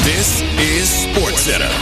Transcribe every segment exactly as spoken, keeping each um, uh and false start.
This is SportsCenter.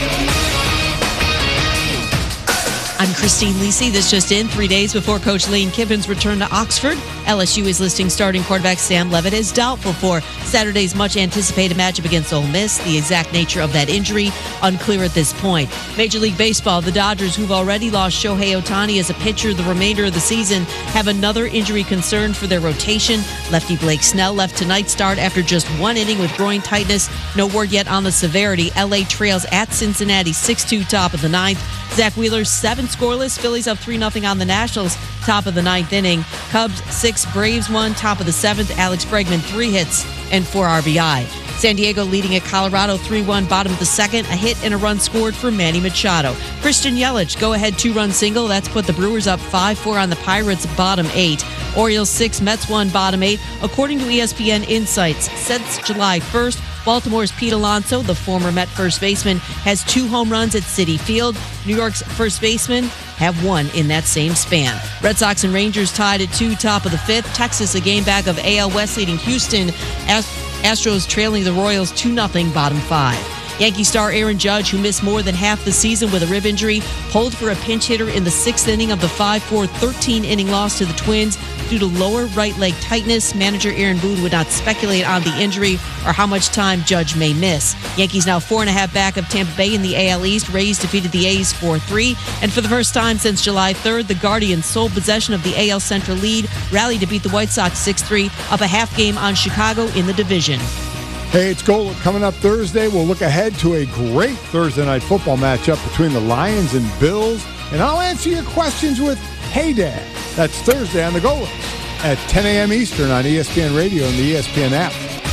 I'm Christine Lisi. This just in, three days before Coach Lane Kiffin's return to Oxford, L S U is listing starting quarterback Sam Levitt as doubtful for Saturday's much-anticipated matchup against Ole Miss. The exact nature of that injury, unclear at this point. Major League Baseball, the Dodgers, who've already lost Shohei Ohtani as a pitcher the remainder of the season, have another injury concern for their rotation. Lefty Blake Snell left tonight's start after just one inning with groin tightness. No word yet on the severity. L A trails at Cincinnati six two top of the ninth. Zach Wheeler's seven scoreless. Phillies up three nothing on the Nationals, top of the ninth inning. Cubs six, Braves one, top of the seventh. Alex Bregman three hits and four R B I. San Diego leading at Colorado three one, bottom of the second. A hit and a run scored for Manny Machado. Christian Yelich, go-ahead two-run single. That's put the Brewers up five four on the Pirates, bottom eight. Orioles six, Mets one, bottom eight. According to E S P N Insights, since July first, Baltimore's Pete Alonso, the former Met first baseman, has two home runs at Citi Field. New York's first baseman have one in that same span. Red Sox and Rangers tied at two, top of the fifth. Texas, a game back of A L West leading Houston. Astros trailing the Royals two nothing, bottom five. Yankee star Aaron Judge, who missed more than half the season with a rib injury, pulled for a pinch hitter in the sixth inning of the five four thirteen-inning loss to the Twins due to lower right leg tightness. Manager Aaron Boone would not speculate on the injury or how much time Judge may miss. Yankees now four and a half back of Tampa Bay in the A L East. Rays defeated the A's four three. And for the first time since July third, the Guardians, sole possession of the A L Central lead, rallied to beat the White Sox six three, up a half game on Chicago in the division. Hey, it's Gold. Coming up Thursday, we'll look ahead to a great Thursday night football matchup between the Lions and Bills, and I'll answer your questions with Hey Dad. That's Thursday on the Gold at ten a.m. Eastern on E S P N Radio and the E S P N app.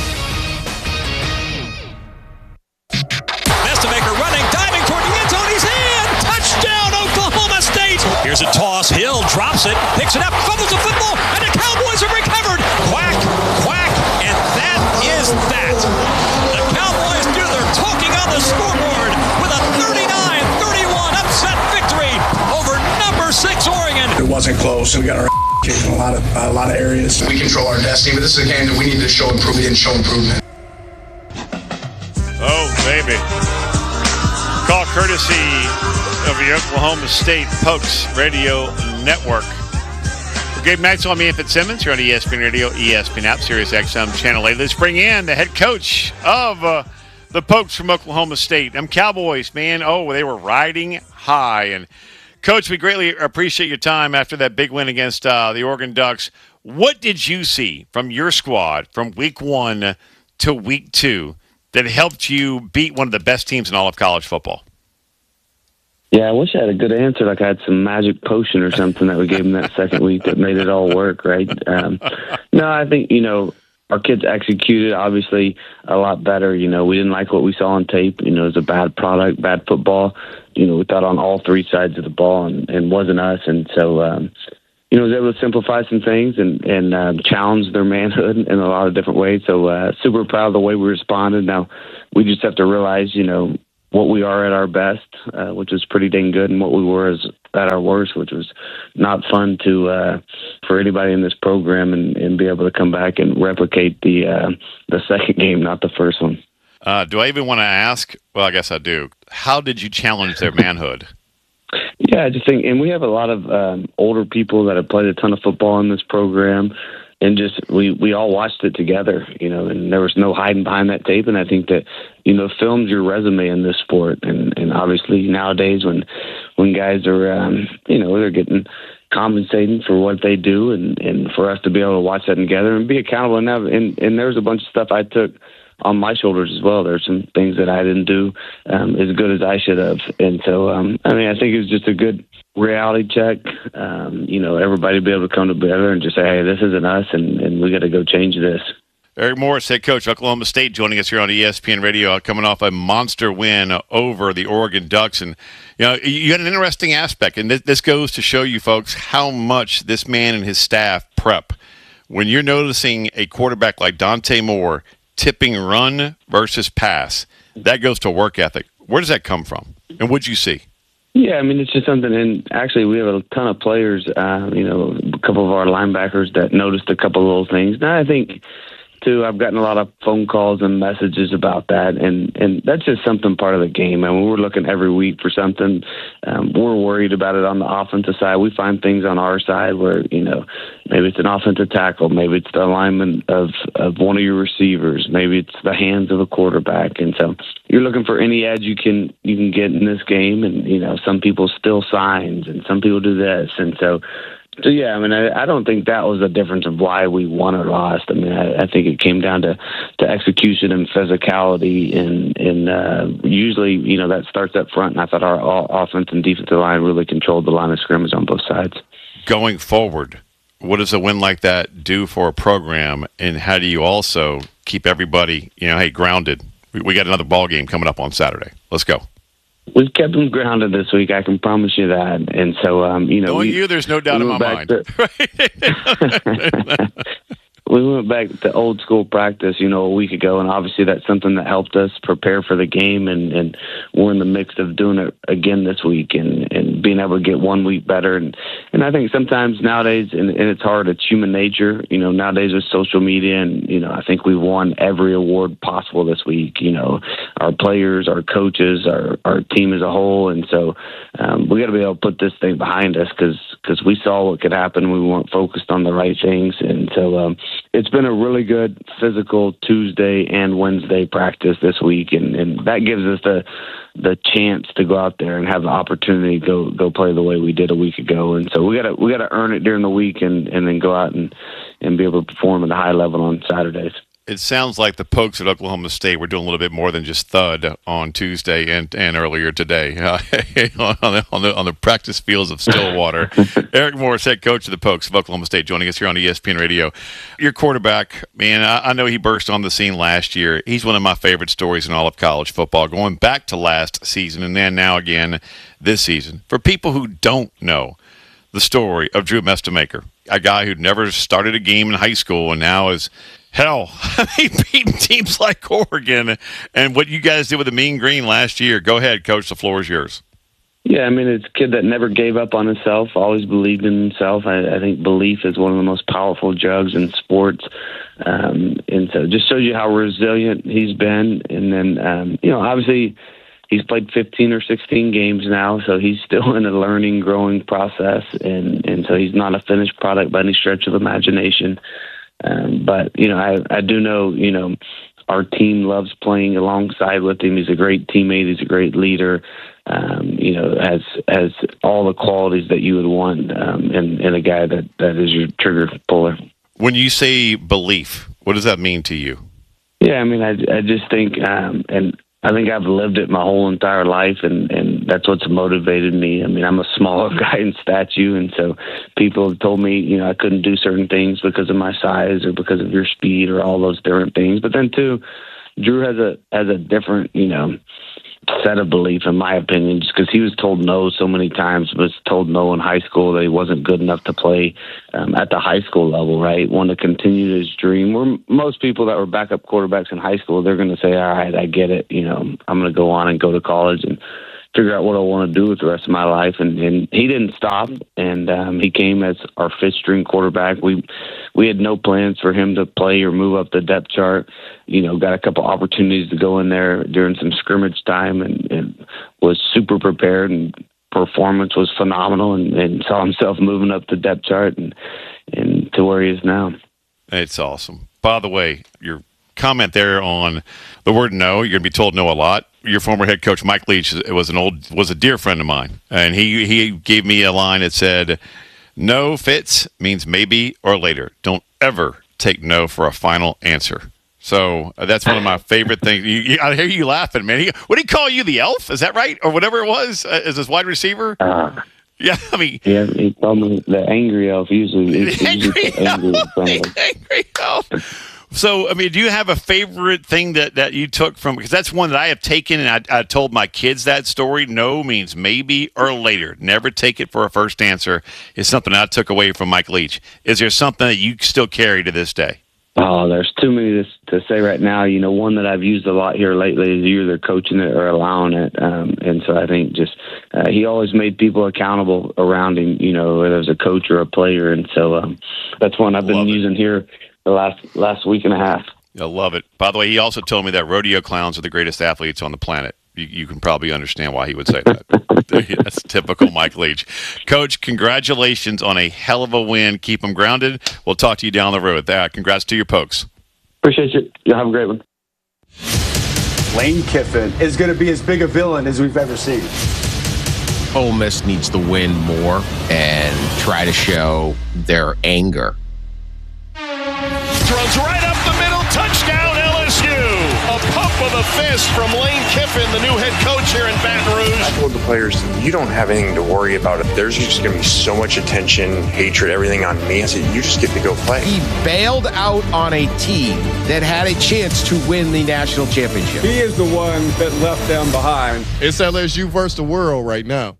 Nestemaker running, diving toward the end zone. He's in! Touchdown, Oklahoma State! Here's a toss. Hill drops it, picks it up, fumbles the football, and the Cowboys have recovered. Quack, quack, and that is that. The Cowboys do their talking on the scoreboard with a thirty-nine thirty-one upset victory over number six Oregon. It wasn't close. We got our kicked in a lot of a lot of areas. We control our destiny, but this is a game that we need to show improvement and show improvement. Oh, baby. Call courtesy of the Oklahoma State Pokes Radio Network. Gabe Maxwell, I'm Ian Fitzsimmons. You're on E S P N Radio, E S P N app, Sirius X M Channel eight. Let's bring in the head coach of uh, the Pokes from Oklahoma State. Them Cowboys, man, oh, they were riding high. And, Coach, we greatly appreciate your time after that big win against uh, the Oregon Ducks. What did you see from your squad from week one to week two that helped you beat one of the best teams in all of college football? Yeah, I wish I had a good answer, like I had some magic potion or something that we gave them that second week that made it all work, right? Um, no, I think, you know, our kids executed, obviously, a lot better. You know, we didn't like what we saw on tape. You know, it was a bad product, bad football. You know, we thought on all three sides of the ball and, and wasn't us. And so, um, you know, was able to simplify some things and, and uh, challenge their manhood in a lot of different ways. So uh, super proud of the way we responded. Now, we just have to realize, you know, what we are at our best, uh, which was pretty dang good, and what we were as, at our worst, which was not fun to uh, for anybody in this program, and, and be able to come back and replicate the uh, the second game, not the first one. Uh, do I even want to ask? Well, I guess I do. How did you challenge their manhood? Yeah, I just think, and we have a lot of um, older people that have played a ton of football in this program. And just we, we all watched it together, you know, and there was no hiding behind that tape. And I think that, you know, film's your resume in this sport. And, and obviously nowadays when when guys are, um, you know, they're getting compensating for what they do, and, and for us to be able to watch that together and be accountable. And, have, and, and there was a bunch of stuff I took on my shoulders as well. There's some things that I didn't do um, as good as I should have. And so, um, I mean, I think it was just a good reality check. Um, you know, everybody be able to come together and just say, hey, this isn't us, and, and we got to go change this. Eric Morris, head coach, Oklahoma State, joining us here on E S P N Radio, coming off a monster win over the Oregon Ducks. And, you know, you had an interesting aspect, and this, this goes to show you folks how much this man and his staff prep. When you're noticing a quarterback like Dante Moore tipping run versus pass, that goes to work ethic. Where does that come from? And what'd you see? Yeah, I mean, it's just something, and actually we have a ton of players, uh, you know, a couple of our linebackers that noticed a couple of little things. Now, I think too. I've gotten a lot of phone calls and messages about that, and, and that's just something part of the game. I mean, we're looking every week for something. Um, we're worried about it on the offensive side. We find things on our side where, you know, maybe it's an offensive tackle, maybe it's the alignment of, of one of your receivers, maybe it's the hands of a quarterback, and so you're looking for any edge you can you can get in this game. And, you know, some people steal signs, and some people do this, and so. So, yeah, I mean, I, I don't think that was the difference of why we won or lost. I mean, I, I think it came down to, to execution and physicality, and, and uh, usually, you know, that starts up front, and I thought our all offense and defensive line really controlled the line of scrimmage on both sides. Going forward, what does a win like that do for a program, and how do you also keep everybody, you know, hey, grounded? We, we got another ball game coming up on Saturday. Let's go. We've kept them grounded this week, I can promise you that. And so, um, you know, knowing we, you, there's no doubt we in my mind. To, we went back to old school practice, you know, a week ago, and obviously that's something that helped us prepare for the game. And, and we're in the mix of doing it again this week, and, and being able to get one week better. And, and I think sometimes nowadays, and, and it's hard, it's human nature, you know, nowadays with social media, and, you know, I think we've won every award possible this week, you know, our players, our coaches, our, our team as a whole. And so um, we got to be able to put this thing behind us, because because we saw what could happen. We weren't focused on the right things. And so um, it's been a really good physical Tuesday and Wednesday practice this week, and, and that gives us the the chance to go out there and have the opportunity to go go play the way we did a week ago. And so we gotta we gotta earn it during the week, and, and then go out and, and be able to perform at a high level on Saturdays. It sounds like the Pokes at Oklahoma State were doing a little bit more than just thud on Tuesday and, and earlier today uh, on, the, on, the, on the practice fields of Stillwater. Eric Morris, head coach of the Pokes of Oklahoma State, joining us here on E S P N Radio. Your quarterback, man, I, I know he burst on the scene last year. He's one of my favorite stories in all of college football, going back to last season and then now again this season. For people who don't know the story of Drew Mestemaker, a guy who'd never started a game in high school and now is – hell, he beat teams like Oregon, and what you guys did with the Mean Green last year. Go ahead, Coach. The floor is yours. Yeah, I mean, it's a kid that never gave up on himself, always believed in himself. I, I think belief is one of the most powerful drugs in sports. Um, and so it just shows you how resilient he's been. And then, um, you know, obviously he's played fifteen or sixteen games now, so he's still in a learning, growing process. And, and so he's not a finished product by any stretch of imagination. Um, but, you know, I, I do know, you know, our team loves playing alongside with him. He's a great teammate. He's a great leader. Um, you know, has has all the qualities that you would want um, in, in a guy that, that is your trigger puller. When you say belief, what does that mean to you? Yeah, I mean, I, I just think, um, and I think I've lived it my whole entire life, and, and that's what's motivated me. I mean, I'm a smaller guy in stature, and so people have told me, you know, I couldn't do certain things because of my size or because of your speed or all those different things. But then, too, Drew has a has a different, you know, set of belief, in my opinion, just because he was told no so many times, was told no in high school that he wasn't good enough to play um, at the high school level, right? Wanted to continue his dream. Where most people that were backup quarterbacks in high school, they're going to say, all right, I get it. You know, I'm going to go on and go to college and figure out what I want to do with the rest of my life. And, and he didn't stop, and um, he came as our fifth string quarterback. We we had no plans for him to play or move up the depth chart. You know, got a couple opportunities to go in there during some scrimmage time, and, and was super prepared, and performance was phenomenal, and, and saw himself moving up the depth chart and, and to where he is now. It's awesome. By the way, your comment there on the word no, you're going to be told no a lot. Your former head coach, Mike Leach, was an old, was a dear friend of mine, and he he gave me a line that said, "No, Fitz, means maybe or later. Don't ever take no for a final answer." So uh, that's one of my favorite things. You, you, I hear you laughing, man. He, what did he call you, the elf? Is that right, or whatever it was? Uh, as his wide receiver? Uh, yeah, I mean, yeah, he called me the angry elf. Usually, the angry, angry, elf, the angry elf. So, I mean, do you have a favorite thing that, that you took from, because that's one that I have taken, and I, I told my kids that story. No means maybe or later. Never take it for a first answer is something I took away from Mike Leach. Is there something that you still carry to this day? Oh, there's too many to, to say right now. You know, one that I've used a lot here lately is you're either coaching it or allowing it. Um, and so I think just uh, he always made people accountable around him, you know, whether it was a coach or a player. And so um, that's one I've been Love using it. here the last last week and a half. I love it. By the way, he also told me that rodeo clowns are the greatest athletes on the planet. You, you can probably understand why he would say that. That's typical Mike Leach. Coach, congratulations on a hell of a win. Keep them grounded. We'll talk to you down the road. Uh, congrats to your Pokes. Appreciate you. You have a great one. Lane Kiffin is going to be as big a villain as we've ever seen. Ole Miss needs to win more and try to show their anger. Throws right up the middle, touchdown L S U. A pump of the fist from Lane Kiffin, the new head coach here in Baton Rouge. I told the players, you don't have anything to worry about. If there's just going to be so much attention, hatred, everything on me, I said, you just get to go play. He bailed out on a team that had a chance to win the national championship. He is the one that left them behind. It's L S U versus the world right now.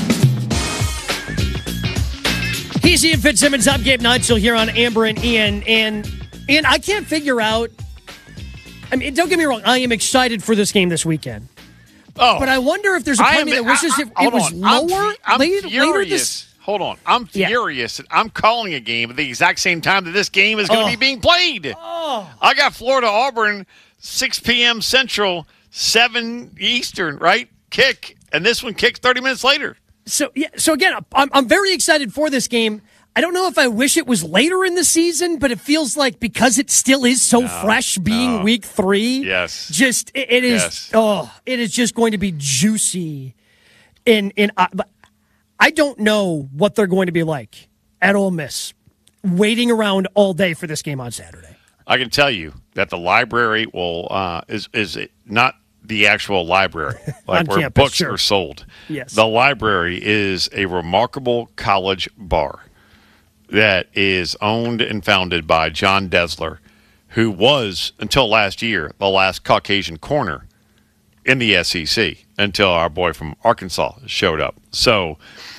He's Ian Fitzsimmons. I'm Gabe Neitzel here on Amber and Ian. And, and I can't figure out. I mean, don't get me wrong. I am excited for this game this weekend. Oh, but I wonder if there's a part of me that wishes I, I, it, it was on. lower. I'm, I'm later, furious. later this. Hold on. I'm furious. Yeah. I'm calling a game at the exact same time that this game is going to oh. be being played. Oh. I got Florida Auburn, six p.m. Central, seven Eastern, right? Kick. And this one kicks thirty minutes later. So, yeah, so again, I'm, I'm very excited for this game. I don't know if I wish it was later in the season, but it feels like because it still is so no, fresh being no. week three. Yes. Just, it, it is, yes. oh, it is just going to be juicy. In, in, uh, I don't know what they're going to be like at Ole Miss, waiting around all day for this game on Saturday. I can tell you that the library will, uh, is, is not the actual library, like where campus, books sure. are sold. Yes. The library is a remarkable college bar that is owned and founded by John Desler, who was, until last year, the last Caucasian corner in the S E C until our boy from Arkansas showed up. So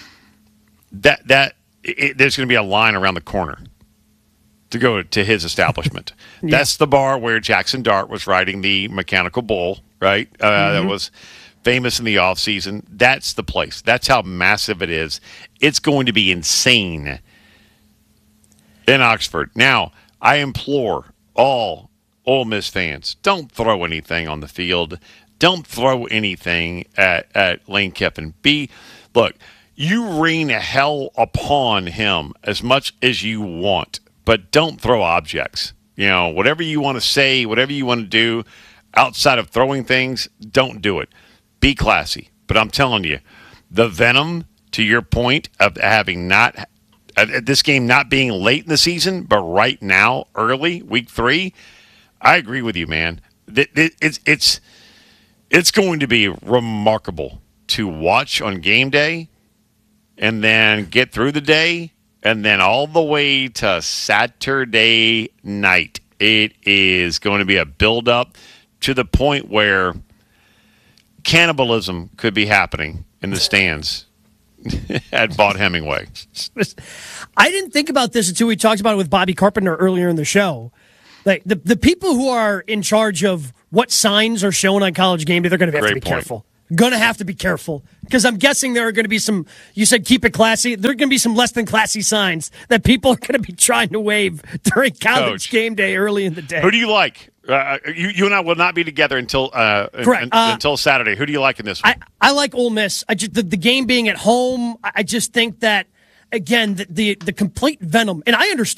that that it, there's going to be a line around the corner to go to his establishment. Yeah. That's the bar where Jackson Dart was riding the mechanical bull, right? Uh, mm-hmm. That was famous in the offseason. That's the place. That's how massive it is. It's going to be insane in Oxford. Now, I implore all Ole Miss fans, don't throw anything on the field. Don't throw anything at, at Lane Kiffin. Be, look, you rain hell upon him as much as you want, but don't throw objects. You know, whatever you want to say, whatever you want to do outside of throwing things, don't do it. Be classy. But I'm telling you, the venom, to your point of having not uh, this game not being late in the season, but right now, early, week three, I agree with you, man. It's it's it's going to be remarkable to watch on game day and then get through the day and then all the way to Saturday night. It is going to be a build-up to the point where cannibalism could be happening in the stands at Vaught Hemingway. I didn't think about this until we talked about it with Bobby Carpenter earlier in the show. Like the, the people who are in charge of what signs are shown on College Game Day, they're going to have Great to be point. careful. Going to have to be careful because I'm guessing there are going to be some, you said keep it classy. There are going to be some less than classy signs that people are going to be trying to wave during College Coach, Game Day early in the day. Who do you like? Uh, you, you and I will not be together until uh, Correct. Un, uh, until Saturday. Who do you like in this one? I, I like Ole Miss. I just, the, the game being at home, I just think that, again, the, the, the complete venom, and I understand.